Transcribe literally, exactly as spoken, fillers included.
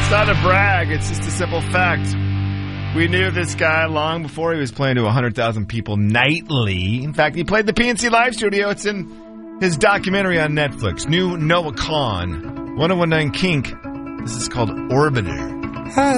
It's not a brag. It's just a simple fact. We knew this guy long before he was playing to one hundred thousand people nightly. In fact, he played the P N C Live Studio. It's in his documentary on Netflix. New Noah Kahan. one oh one nine Kink. This is called Orbiter.